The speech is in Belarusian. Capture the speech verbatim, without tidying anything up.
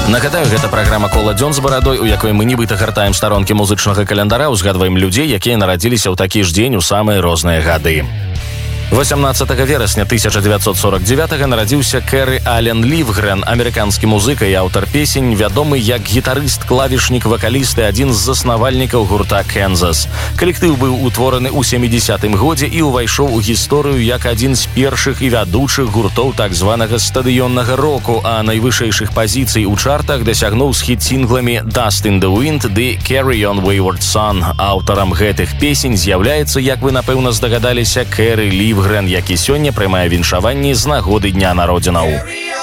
Нагадаю, гэта праграма «Кола дзён з барадой», у якой мы нібыта гартаем старонкі музычнага календара, узгадваем людзей, якія нарадзіліся ў такі ж дзень у самыя розныя гады. восемнадцатага верасня тысяча девятьсот сорок девятого нарадзіўся Кэры Ален Лівгрен, амерыканскі музыка і аўтар песень, вядомы як гітарыст, клавішнік, вакаліст і адзін з заснавальнікаў гурта «Кэнзас». Калектыў быў утвораны ў сямідзесятым годзе і ўвайшоў у гісторыю як адзін з першых і вядучых гуртоў так званага стадыённага року, а найвышэйшых пазіцый у чартах дасягнуў з хіт-сінгламі «Dust in the Wind» ды «Carry on Wayward Son». Аўтарам гэтых песень з'яўляецца, як вы, напэўна, здагадаліся, Кэры Лівгрен, які сёння прымае віншаванні з нагоды дня народзінаў.